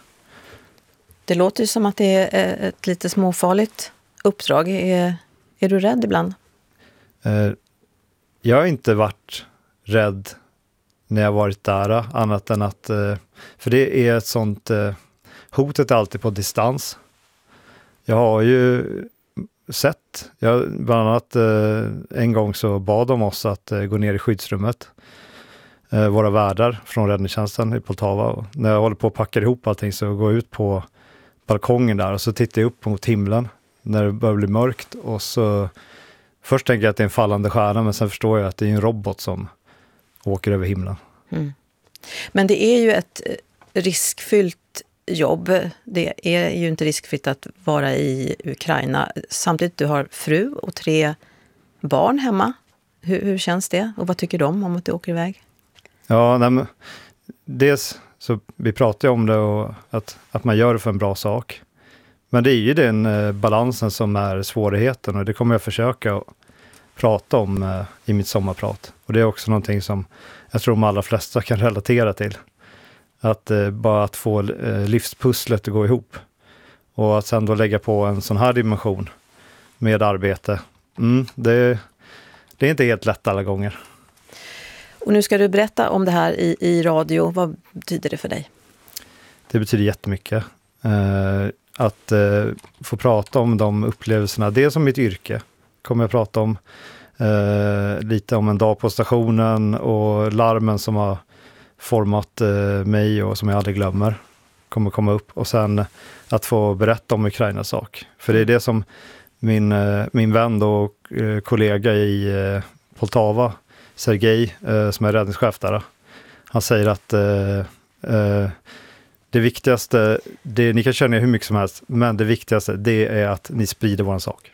Det låter ju som att det är ett lite småfarligt uppdrag. Är, är du rädd ibland? Eh, jag har inte varit rädd när jag varit där, annat än att, eh, för det är ett sånt, eh, hotet är alltid på distans. Jag har ju sett, jag, bland annat eh, en gång så bad de oss att eh, gå ner i skyddsrummet. Eh, våra värdar från räddningstjänsten i Poltava. Och när jag håller på att packa ihop allting så går jag ut på balkongen där och så tittar jag upp mot himlen när det börjar bli mörkt. Och så först tänker jag att det är en fallande stjärna, men sen förstår jag att det är en robot som åker över himlen. Mm. Men det är ju ett riskfyllt jobb. Det är ju inte riskfritt att vara i Ukraina. Samtidigt du har fru och tre barn hemma. Hur, hur känns det? Och vad tycker de om att du åker iväg? Ja, nej, men dels så vi pratar ju om det och att, att man gör det för en bra sak. Men det är ju den eh, balansen som är svårigheten, och det kommer jag försöka att prata om eh, i mitt sommarprat. Och det är också någonting som jag tror de allra flesta kan relatera till. Att eh, bara att få eh, livspusslet att gå ihop. Och att sen då lägga på en sån här dimension med arbete. Mm, det, det är inte helt lätt alla gånger. Och nu ska du berätta om det här i, i radio. Vad betyder det för dig? Det betyder jättemycket. Eh, att eh, få prata om de upplevelserna. Det är som mitt yrke. Kommer jag prata om eh, lite om en dag på stationen och larmen som har format eh, mig och som jag aldrig glömmer. Kommer komma upp. Och sen att få berätta om Ukrainas sak. För det är det som min, eh, min vän och eh, kollega i eh, Poltava, Sergej, eh, som är räddningschef där. Han säger att eh, eh, det viktigaste, det, ni kan känna hur mycket som helst, men det viktigaste det är att ni sprider våran sak.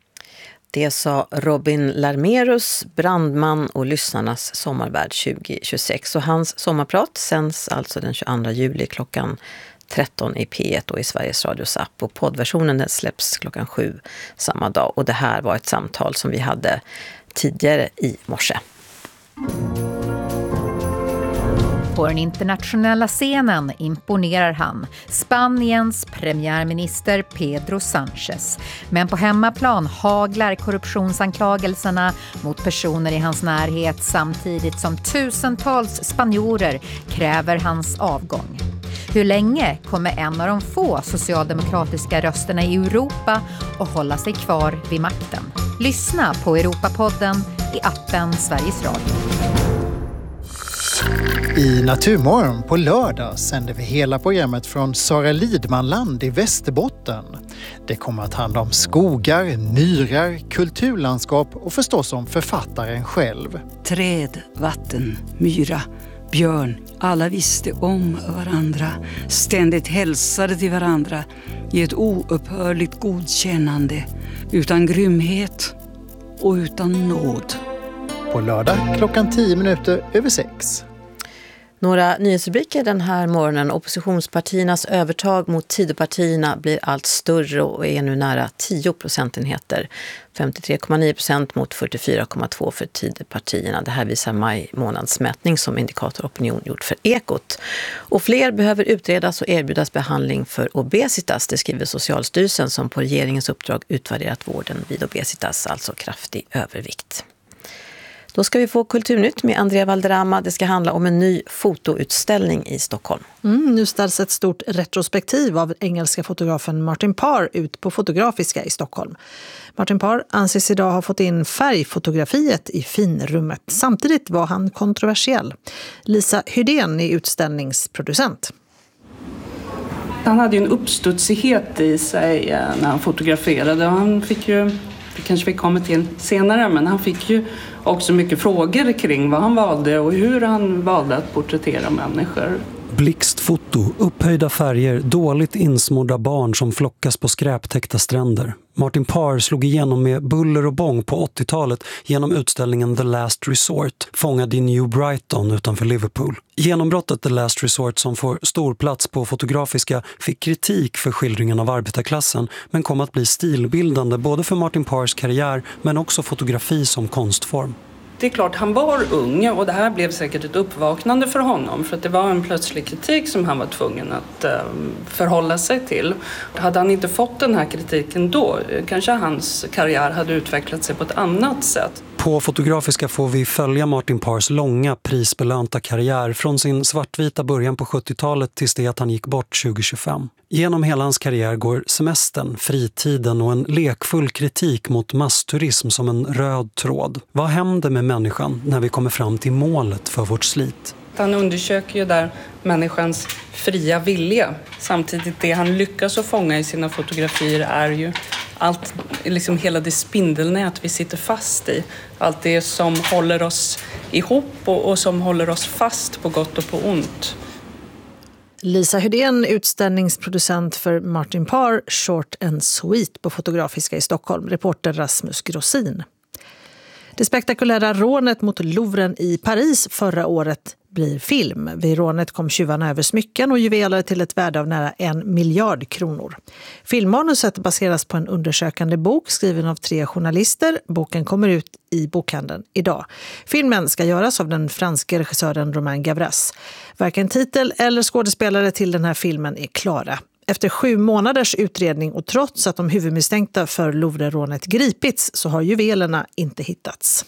Det sa Robin Larmerus, brandman och lyssnarnas sommarvärd tjugo tjugosex. Och hans sommarprat sänds alltså den tjugoandra juli klockan tretton i P ett och i Sveriges Radios app. Och poddversionen den släpps klockan sju samma dag. Och det här var ett samtal som vi hade tidigare i morse. På den internationella scenen imponerar han, Spaniens premiärminister Pedro Sánchez. Men på hemmaplan haglar korruptionsanklagelserna mot personer i hans närhet samtidigt som tusentals spanjorer kräver hans avgång. Hur länge kommer en av de få socialdemokratiska rösterna i Europa att hålla sig kvar vid makten? Lyssna på Europapodden i appen Sveriges Radio. I Naturmorgon på lördag sänder vi hela programmet från Sara Lidmanland i Västerbotten. Det kommer att handla om skogar, myrar, kulturlandskap och förstås om författaren själv. Träd, vatten, myra, björn. Alla visste om varandra, ständigt hälsade till varandra i ett oupphörligt godkännande, utan grymhet och utan nåd. På lördag klockan tio minuter över sex. Några nyhetsrubriker den här morgonen. Oppositionspartiernas övertag mot Tidöpartierna blir allt större och är nu nära tio procentenheter. femtiotre komma nio procent mot fyrtiofyra komma två för Tidöpartierna. Det här visar maj månadsmätning som Indikator Opinion gjort för Ekot. Och fler behöver utredas och erbjudas behandling för obesitas. Det skriver Socialstyrelsen som på regeringens uppdrag utvärderat vården vid obesitas, alltså kraftig övervikt. Då ska vi få Kulturnytt med Andrea Valderrama. Det ska handla om en ny fotoutställning i Stockholm. Mm, nu ställs ett stort retrospektiv av engelska fotografen Martin Parr ut på Fotografiska i Stockholm. Martin Parr anses idag ha fått in färgfotografiet i finrummet. Samtidigt var han kontroversiell. Lisa Hydén är utställningsproducent. Han hade ju en uppstudsighet i sig när han fotograferade. Han fick ju, det kanske vi kommer till senare, men han fick ju också mycket frågor kring vad han valde och hur han valde att porträttera människor. Blixtfoto, upphöjda färger, dåligt insmorda barn som flockas på skräptäckta stränder. Martin Parr slog igenom med buller och bång på åttiotalet genom utställningen The Last Resort, fångad i New Brighton utanför Liverpool. Genombrottet The Last Resort, som får stor plats på Fotografiska, fick kritik för skildringen av arbetarklassen, men kom att bli stilbildande både för Martin Parrs karriär men också fotografi som konstform. Det är klart, han var ung och det här blev säkert ett uppvaknande för honom, för att det var en plötslig kritik som han var tvungen att eh, förhålla sig till. Hade han inte fått den här kritiken då, kanske hans karriär hade utvecklat sig på ett annat sätt. På Fotografiska får vi följa Martin Parrs långa prisbelönta karriär från sin svartvita början på sjuttiotalet tills det att han gick bort tjugo tjugofem. Genom hela hans karriär går semestern, fritiden och en lekfull kritik mot massturism som en röd tråd. Vad händer med människan när vi kommer fram till målet för vårt slit? Han undersöker ju där människans fria vilja. Samtidigt det han lyckas att fånga i sina fotografier är ju allt, liksom hela det spindelnät vi sitter fast i. Allt det som håller oss ihop och, och som håller oss fast på gott och på ont. Lisa Hydén, utställningsproducent för Martin Parr, Short and Sweet på Fotografiska i Stockholm. Reporter Rasmus Grossin. Det spektakulära rånet mot Louvren i Paris förra året blir film. Vid rånet kom tjuvarna över smycken och juveler till ett värde av nära en miljard kronor. Filmmanuset baseras på en undersökande bok skriven av tre journalister. Boken kommer ut i bokhandeln idag. Filmen ska göras av den franske regissören Romain Gavras. Varken titel eller skådespelare till den här filmen är klara. Efter sju månaders utredning och trots att de huvudmisstänkta för Louvre-rånet gripits så har juvelerna inte hittats.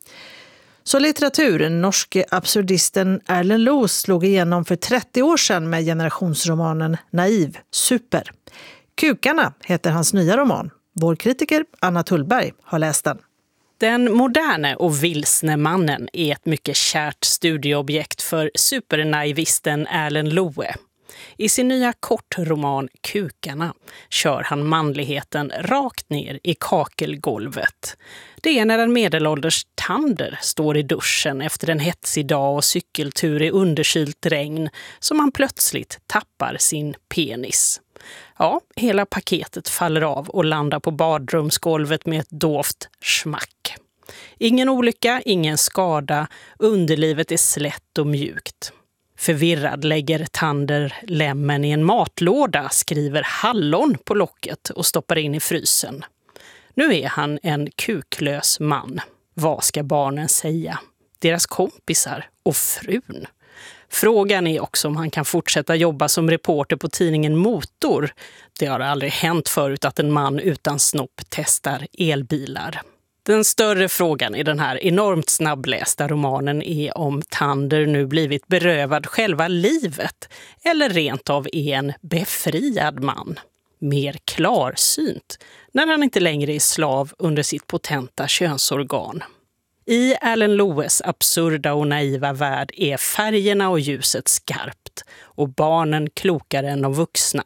Så litteratur. Norske absurdisten Erlend Loe slog igenom för trettio år sedan med generationsromanen Naiv, super. Kukarna heter hans nya roman. Vår kritiker Anna Tullberg har läst den. Den moderne och vilsne mannen är ett mycket kärt studieobjekt för supernaivisten Erlend Loe. I sin nya kortroman Kukarna kör han manligheten rakt ner i kakelgolvet. Det är när en medelålders tander står i duschen efter en hetsig dag och cykeltur i underkylt regn som han plötsligt tappar sin penis. Ja, hela paketet faller av och landar på badrumsgolvet med ett dovt smack. Ingen olycka, ingen skada, underlivet är slätt och mjukt. Förvirrad lägger Tander lämmen i en matlåda, skriver hallon på locket och stoppar in i frysen. Nu är han en kuklös man. Vad ska barnen säga? Deras kompisar och frun. Frågan är också om han kan fortsätta jobba som reporter på tidningen Motor. Det har aldrig hänt förut att en man utan snopp testar elbilar. Den större frågan i den här enormt snabblästa romanen är om Tander nu blivit berövad själva livet eller rent av är en befriad man. Mer klarsynt när han inte längre är slav under sitt potenta könsorgan. I Erlend Loes absurda och naiva värld är färgerna och ljuset skarpt och barnen klokare än de vuxna.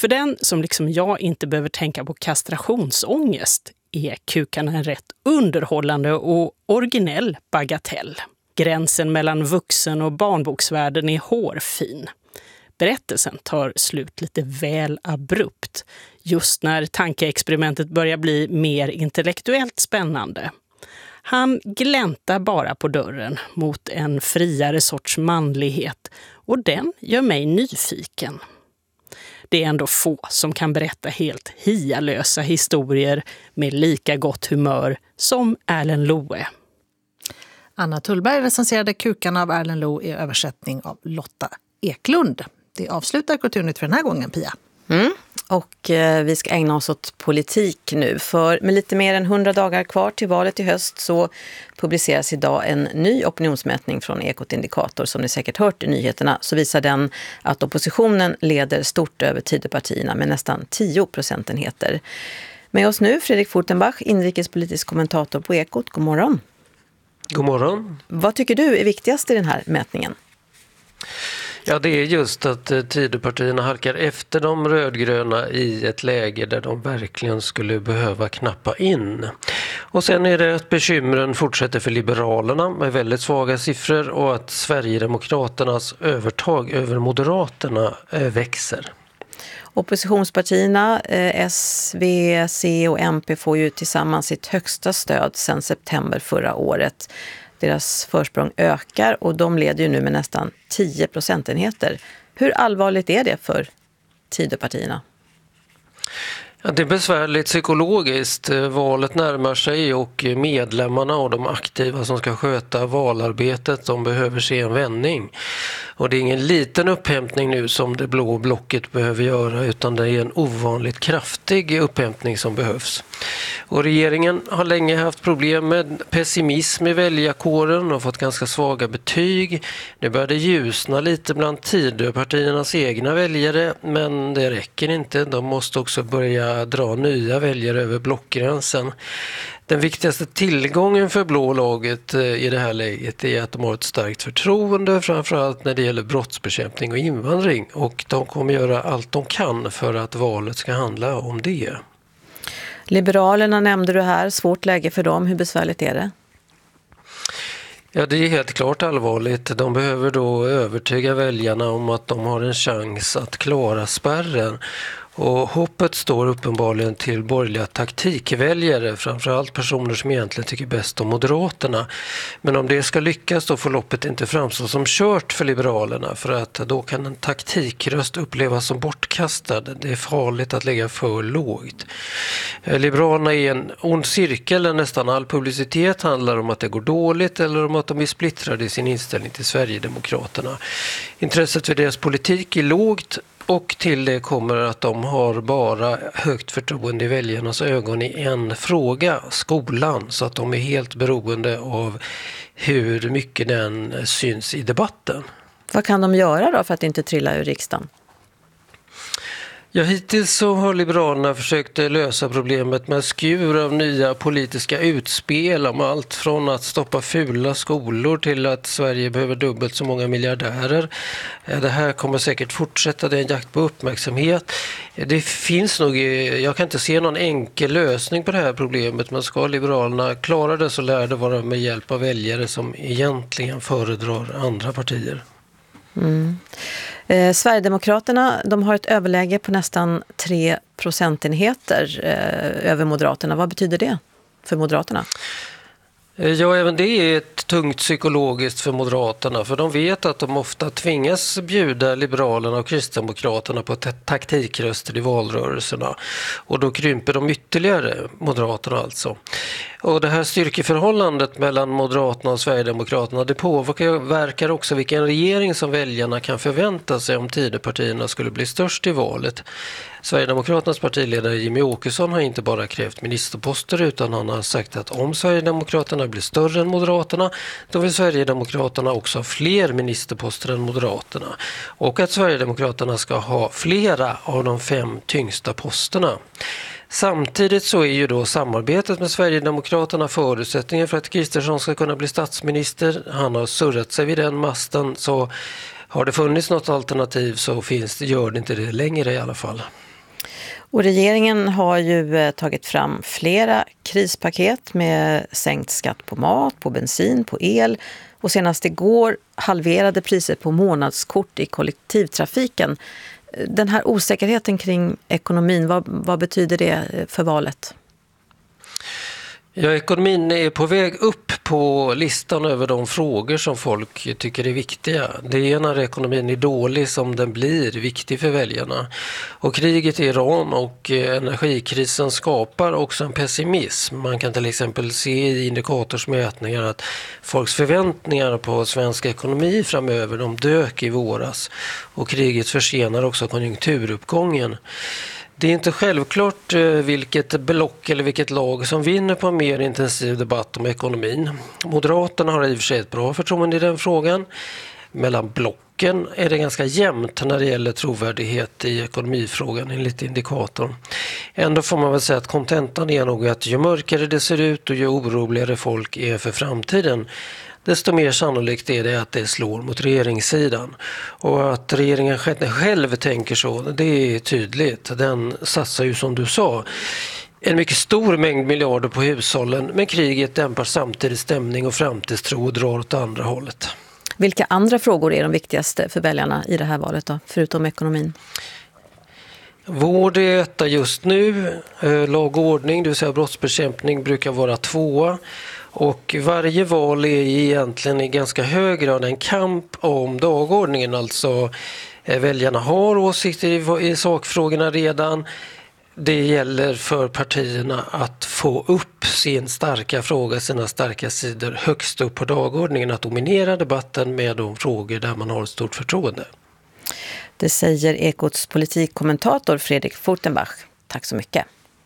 För den som liksom jag inte behöver tänka på kastrationsångest är kukarna en rätt underhållande och originell bagatell. Gränsen mellan vuxen- och barnboksvärlden är hårfin. Berättelsen tar slut lite väl abrupt, just när tankeexperimentet börjar bli mer intellektuellt spännande. Han gläntar bara på dörren mot en friare sorts manlighet och den gör mig nyfiken. Det är ändå få som kan berätta helt hialösa historier med lika gott humör som Erlend Loe. Anna Tullberg recenserade Kukarna av Erlend Loe i översättning av Lotta Eklund. Det avslutar Kulturnytt för den här gången, Pia. Mm. Och eh, vi ska ägna oss åt politik nu. För med lite mer än hundra dagar kvar till valet i höst så publiceras idag en ny opinionsmätning från Ekot Indikator. Som ni säkert hört i nyheterna så visar den att oppositionen leder stort över Tidöpartierna med nästan tio procentenheter. Med oss nu Fredrik Fortenbach, inrikespolitisk kommentator på Ekot. God morgon. God morgon. Vad tycker du är viktigast i den här mätningen? Ja, det är just att eh, Tidöpartierna halkar efter de rödgröna i ett läge där de verkligen skulle behöva knappa in. Och sen är det att bekymren fortsätter för Liberalerna med väldigt svaga siffror och att Sverigedemokraternas övertag över Moderaterna eh, växer. Oppositionspartierna, eh, S, V, C och M P får ju tillsammans sitt högsta stöd sedan september förra året. Deras försprång ökar och de leder ju nu med nästan tio procentenheter. Hur allvarligt är det för Tidöpartierna? Ja, det är besvärligt psykologiskt. Valet närmar sig och medlemmarna och de aktiva som ska sköta valarbetet, de behöver se en vändning. Och det är ingen liten upphämtning nu som det blå blocket behöver göra, utan det är en ovanligt kraftig upphämtning som behövs. Och regeringen har länge haft problem med pessimism i väljarkåren och fått ganska svaga betyg. Det började ljusna lite bland Tidöpartiernas egna väljare, men det räcker inte. De måste också börja dra nya väljare över blockgränsen. Den viktigaste tillgången för blå laget i det här läget är att de har ett starkt förtroende, framförallt när det gäller brottsbekämpning och invandring. Och de kommer göra allt de kan för att valet ska handla om det. Liberalerna nämnde du här, svårt läge för dem. Hur besvärligt är det? Ja, det är helt klart allvarligt. De behöver då övertyga väljarna om att de har en chans att klara spärren. Och hoppet står uppenbarligen till borgerliga taktikväljare, framförallt personer som egentligen tycker bäst om Moderaterna. Men om det ska lyckas då får loppet inte framstå som kört för Liberalerna, för att då kan en taktikröst upplevas som bortkastad. Det är farligt att lägga för lågt. Liberalerna är en ond cirkel där nästan all publicitet handlar om att det går dåligt eller om att de är splittrade i sin inställning till Sverigedemokraterna. Intresset för deras politik är lågt. Och till det kommer att de har bara högt förtroende i väljarnas ögon i en fråga, skolan. Så att de är helt beroende av hur mycket den syns i debatten. Vad kan de göra då för att inte trilla ur riksdagen? Ja, hittills så har Liberalerna försökt lösa problemet med skur av nya politiska utspel om allt från att stoppa fula skolor till att Sverige behöver dubbelt så många miljardärer. Det här kommer säkert fortsätta, det är en jakt på uppmärksamhet. Det finns nog, jag kan inte se någon enkel lösning på det här problemet, men ska Liberalerna klara det så lär det vara med hjälp av väljare som egentligen föredrar andra partier. Mm. Eh, Sverigedemokraterna, de har ett överläge på nästan tre procentenheter eh, över Moderaterna. Vad betyder det för Moderaterna? Ja, även det är ett tungt psykologiskt för Moderaterna, för de vet att de ofta tvingas bjuda Liberalerna och Kristdemokraterna på taktikröster i valrörelserna. Och då krymper de ytterligare, Moderaterna alltså. Och det här styrkeförhållandet mellan Moderaterna och Sverigedemokraterna, det påverkar också vilken regering som väljarna kan förvänta sig om Tidöpartierna skulle bli störst i valet. Sverigedemokraternas partiledare Jimmie Åkesson har inte bara krävt ministerposter, utan han har sagt att om Sverigedemokraterna blir större än Moderaterna, då vill Sverigedemokraterna också ha fler ministerposter än Moderaterna. Och att Sverigedemokraterna ska ha flera av de fem tyngsta posterna. Samtidigt så är ju då samarbetet med Sverigedemokraterna förutsättningen för att Kristersson ska kunna bli statsminister. Han har surrat sig vid den masten, så har det funnits något alternativ så finns det, gör det inte det längre i alla fall. Och regeringen har ju tagit fram flera krispaket med sänkt skatt på mat, på bensin, på el och senast igår halverade priser på månadskort i kollektivtrafiken. Den här osäkerheten kring ekonomin, vad, vad betyder det för valet? Ja, ekonomin är på väg upp på listan över de frågor som folk tycker är viktiga. Det är när ekonomin är dålig som den blir viktig för väljarna. Och kriget i Iran och energikrisen skapar också en pessimism. Man kan till exempel se i indikatorsmätningar att folks förväntningar på svensk ekonomi framöver, de dök i våras. Och kriget försenar också konjunkturuppgången. Det är inte självklart vilket block eller vilket lag som vinner på en mer intensiv debatt om ekonomin. Moderaterna har i och för sig ett bra förtroende i den frågan. Mellan blocken är det ganska jämnt när det gäller trovärdighet i ekonomifrågan enligt indikatorn. Ändå får man väl säga att kontentan är nog att ju mörkare det ser ut och ju oroligare folk är för framtiden, desto mer sannolikt är det att det slår mot regeringssidan. Och att regeringen själv tänker så, det är tydligt. Den satsar ju som du sa en mycket stor mängd miljarder på hushållen, men kriget dämpar samtidigt stämning och framtidstro och drar åt andra hållet. Vilka andra frågor är de viktigaste för väljarna i det här valet då, förutom ekonomin? Vård är etta just nu. Lag och ordning, det vill säga brottsbekämpning, brukar vara tvåa. Och varje val är egentligen i ganska hög grad en kamp om dagordningen. Alltså väljarna har åsikter i sakfrågorna redan. Det gäller för partierna att få upp sin starka fråga, sina starka sidor högst upp på dagordningen. Att dominera debatten med de frågor där man har ett stort förtroende. Det säger Ekots politikkommentator Fredrik Furtenbach. Tack så mycket.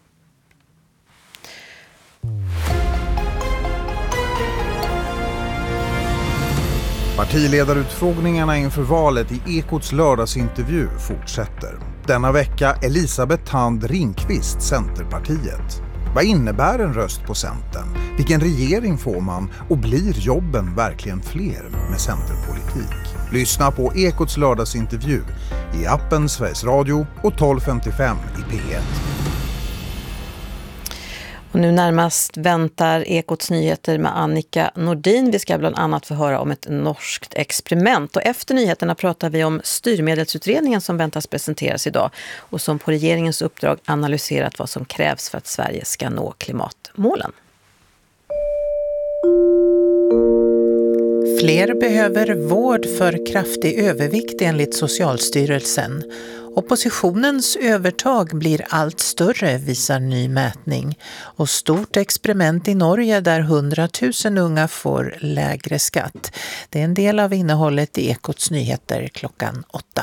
Partiledarutfrågningarna inför valet i Ekots lördagsintervju fortsätter. Denna vecka Elisabeth Thand Ringqvist, Centerpartiet. Vad innebär en röst på Centern? Vilken regering får man? Och blir jobben verkligen fler med Centerpolitik? Lyssna på Ekots lördagsintervju i appen Sveriges Radio och tolv femtiofem i P ett. Och nu närmast väntar Ekots nyheter med Annika Nordin. Vi ska bland annat få höra om ett norskt experiment. Och efter nyheterna pratar vi om styrmedelsutredningen som väntas presenteras idag och som på regeringens uppdrag analyserat vad som krävs för att Sverige ska nå klimatmålen. Fler behöver vård för kraftig övervikt enligt Socialstyrelsen. Oppositionens övertag blir allt större, visar ny mätning. Och stort experiment i Norge där hundratusen unga får lägre skatt. Det är en del av innehållet i Ekots nyheter klockan åtta.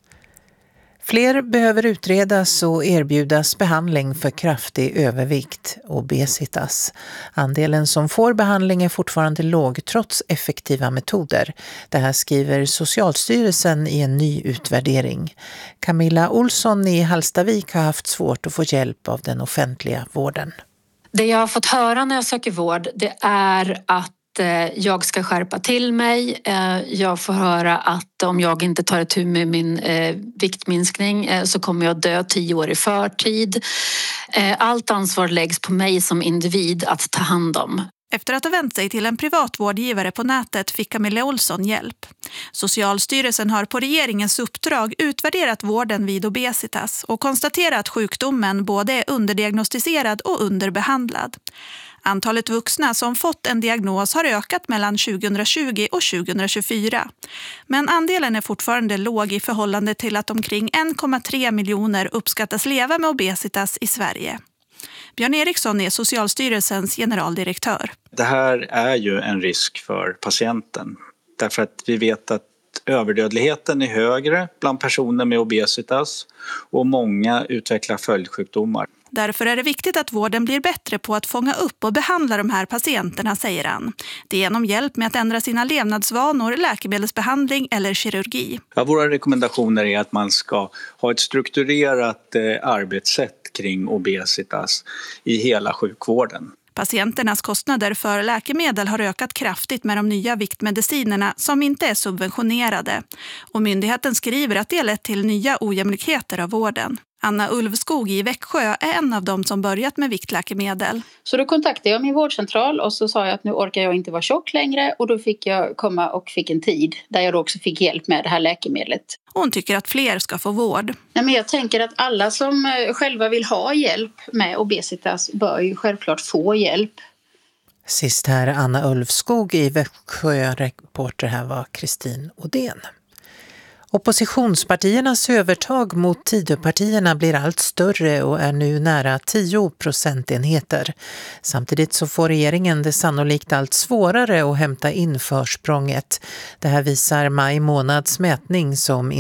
Fler behöver utredas och erbjudas behandling för kraftig övervikt, obesitas. Andelen som får behandling är fortfarande låg trots effektiva metoder. Det här skriver Socialstyrelsen i en ny utvärdering. Camilla Olsson i Hallstavik har haft svårt att få hjälp av den offentliga vården. Det jag har fått höra när jag söker vård, det är att jag ska skärpa till mig. Jag får höra att om jag inte tar itu med min viktminskning så kommer jag dö tio år i förtid. Allt ansvar läggs på mig som individ att ta hand om. Efter att ha vänt sig till en privat vårdgivare på nätet fick Camilla Olsson hjälp. Socialstyrelsen har på regeringens uppdrag utvärderat vården vid obesitas och konstaterat att sjukdomen både är underdiagnostiserad och underbehandlad. Antalet vuxna som fått en diagnos har ökat mellan tjugohundratjugo och tjugohundratjugofyra. Men andelen är fortfarande låg i förhållande till att omkring en komma tre miljoner uppskattas leva med obesitas i Sverige. Björn Eriksson är Socialstyrelsens generaldirektör. Det här är ju en risk för patienten. Därför att vi vet att överdödligheten är högre bland personer med obesitas och många utvecklar följdsjukdomar. Därför är det viktigt att vården blir bättre på att fånga upp och behandla de här patienterna, säger han. Det är genom hjälp med att ändra sina levnadsvanor, läkemedelsbehandling eller kirurgi. Ja, våra rekommendationer är att man ska ha ett strukturerat eh, arbetssätt kring obesitas i hela sjukvården. Patienternas kostnader för läkemedel har ökat kraftigt med de nya viktmedicinerna som inte är subventionerade. Och myndigheten skriver att det lett till nya ojämlikheter av vården. Anna Ulvskog i Växjö är en av dem som börjat med viktläkemedel. Så då kontaktade jag min vårdcentral och så sa jag att nu orkar jag inte vara tjock längre, och då fick jag komma och fick en tid där jag då också fick hjälp med det här läkemedlet. Hon tycker att fler ska få vård. Nej, men jag tänker att alla som själva vill ha hjälp med obesitas bör ju självklart få hjälp. Sist här Anna Ulvskog i Växjö, reporter här var Kristin Odén. Oppositionspartiernas övertag mot Tidöpartierna blir allt större och är nu nära tio procentenheter. Samtidigt så får regeringen det sannolikt allt svårare att hämta in försprånget. Det här visar maj månads mätning som